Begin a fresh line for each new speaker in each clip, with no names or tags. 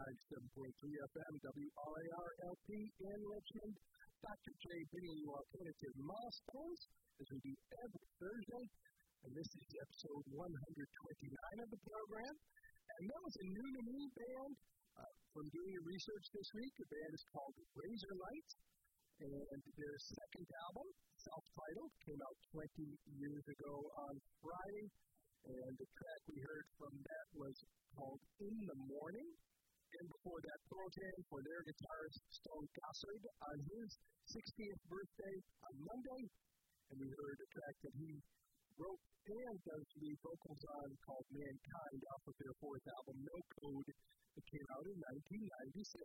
97.3 FM, WRAR-LP in Richmond. Dr. J bringing you alternative milestones as we do every Thursday. And this is episode 129 of the program. And that was a new to me band from doing research this week. The band is called Razorlight. And their second album, self-titled, came out 20 years ago on Friday. And the track we heard from that was called In the Morning. And before that, Pearl Jam for their guitarist Stone Gossard on his 60th birthday on Monday. And we heard a track that he wrote and does lead vocals on called Mankind off of their fourth album, No Code, that came out in 1996.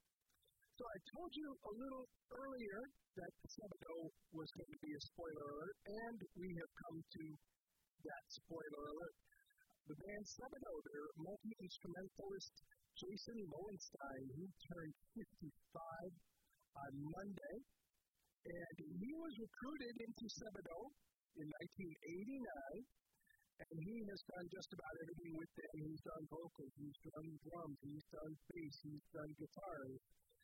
So I told you a little earlier that Sebadoh was going to be a spoiler alert, and we have come to that spoiler alert. The band Sebadoh, their multi-instrumentalist Jason Lowenstein, he turned 55 on Monday, and he was recruited into Sebadoh in 1989, and he has done just about everything with them. He's done vocals, he's done drums, he's done bass, he's done guitars.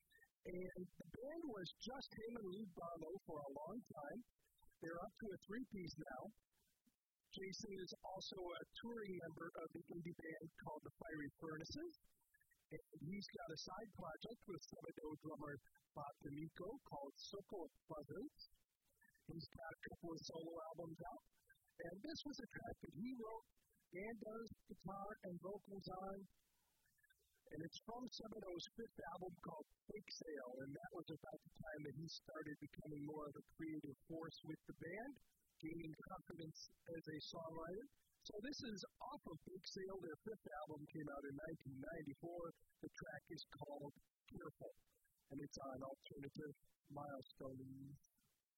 And the band was just him and Lou Barlow for a long time. They're up to a three-piece now. Jason is also a touring member of the indie band called the Fiery Furnaces. And he's got a side project with Sebadoh drummer Bob D'Amico called Circle of Buzzards. He's got a couple of solo albums out. And this was a track that he wrote and does guitar and vocals on. And it's from Sebadoh's fifth album called Fake Sale, and that was about the time that he started becoming more of a creative force with the band, gaining confidence as a songwriter. So this is off of Fake Sale. Their fifth album came out in 1994. The track is called Careful, and it's on Alternative Milestones.